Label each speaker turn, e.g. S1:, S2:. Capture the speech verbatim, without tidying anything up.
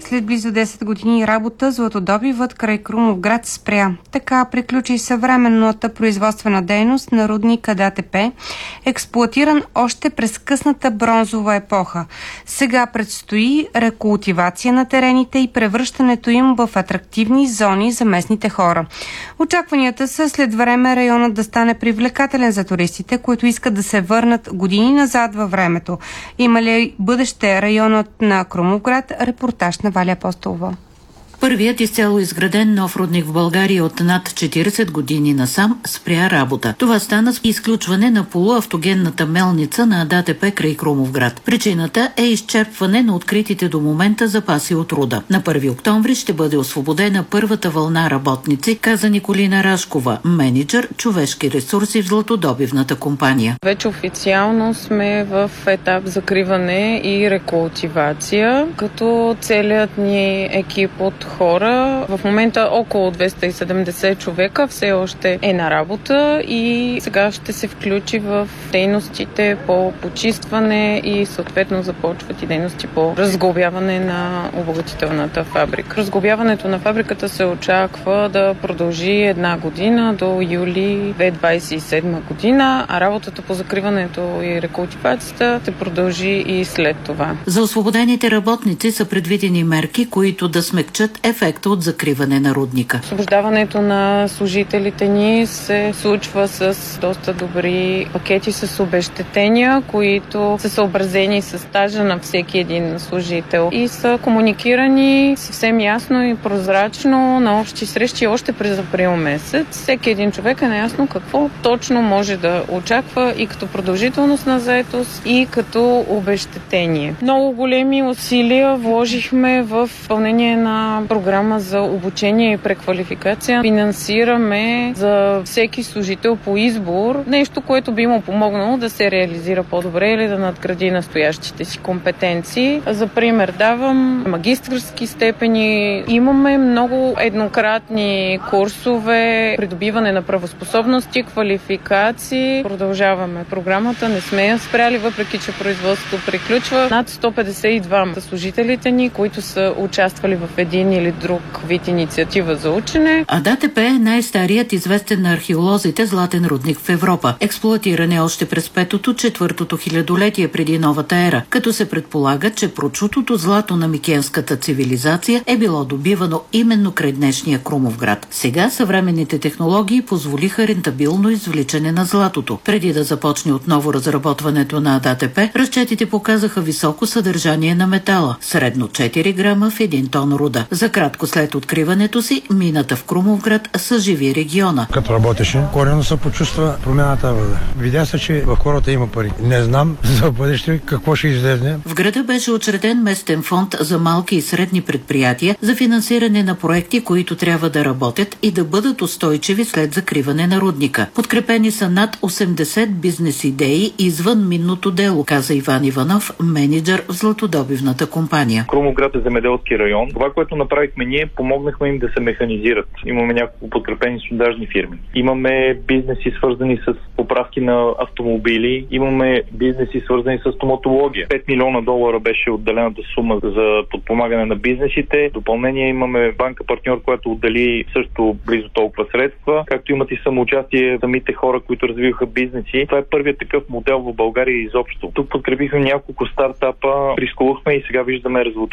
S1: След близо десет години работа, златодобивът край Крумовград спря. Така приключи съвременната производствена дейност на рудника ДАТП, експлоатиран още през късната бронзова епоха. Сега предстои рекултивация на терените и превръщането им в атрактивни зони за местните хора. Очакванията са след време районът да стане привлекателен за туристите, които искат да се върнат години назад във времето. Има ли бъдеще районът на Крумовград? Репортаж на Валя Апостолова.
S2: Първият изцяло изграден нов рудник в България от над четиридесет години насам спря работа. Това стана с изключване на полуавтогенната мелница на ДАТП край Крумовград. Причината е изчерпване на откритите до момента запаси от руда. На първи октомври ще бъде освободена първата вълна работници, каза Николина Рашкова, мениджър човешки ресурси в златодобивната компания.
S3: Вече официално сме в етап закриване и рекултивация, като целият ни екип от хора, в момента около двеста и седемдесет човека, все още е на работа и сега ще се включи в дейностите по почистване и съответно започват и дейности по разглобяване на обогатителната фабрика. Разглобяването на фабриката се очаква да продължи една година до юли две хиляди двадесет и седма година, а работата по закриването и рекултивацията ще продължи и след това.
S2: За освободените работници са предвидени мерки, които да смекчат ефекта от закриване на рудника.
S3: Освобождаването на служителите ни се случва с доста добри пакети с обезщетения, които са съобразени с стажа на всеки един служител и са комуникирани съвсем ясно и прозрачно на общи срещи още през април месец. Всеки един човек е наясно какво точно може да очаква и като продължителност на заетост, и като обезщетение. Много големи усилия вложихме в изпълнение на програма за обучение и преквалификация. Финансираме за всеки служител по избор нещо, което би му помогнало да се реализира по-добре или да надгради настоящите си компетенции. За пример давам магистърски степени. Имаме много еднократни курсове, придобиване на правоспособности, квалификации. Продължаваме програмата, не сме я спряли, въпреки че производството приключва. Над сто петдесет и два са служителите ни, които са участвали в един или друг вид инициатива за учене.
S2: А ДАТП е най-старият известен на археолозите златен рудник в Европа. Експлоатиран е още през петото, четвъртото хилядолетие преди новата ера, като се предполага, че прочутото злато на микенската цивилизация е било добивано именно край днешния Крумовград. Сега съвременните технологии позволиха рентабилно извличане на златото. Преди да започне отново разработването на ДАТП, разчетите показаха високо съдържание на метала, средно четири грама в един тон руда. За кратко след откриването си, мината в Крумовград съживи региона.
S4: Като работеше, коренно се почувства промяната. Видя се, че в хората има пари. Не знам за бъдеще какво ще излезне.
S2: В града беше учреден местен фонд за малки и средни предприятия за финансиране на проекти, които трябва да работят и да бъдат устойчиви след закриване на рудника. Подкрепени са над осемдесет бизнес идеи извън минното дело, каза Иван Иванов, мениджър в златодобивната компания.
S5: Крумовград е земеделски район. Това, което направихме ние, помогнахме им да се механизират. Имаме няколко подкрепени сондажни фирми. Имаме бизнеси свързани с поправки на автомобили. Имаме бизнеси свързани с стоматология. пет милиона долара беше отделената сума за подпомагане на бизнесите. В допълнение имаме банка партньор, която отдели също близо толкова средства, както имат и самоучастие самите хора, които развиваха бизнеси. Това е първият такъв модел в България изобщо. Тук подкрепихме няколко стартапа, рискувахме и сега виждаме резултат.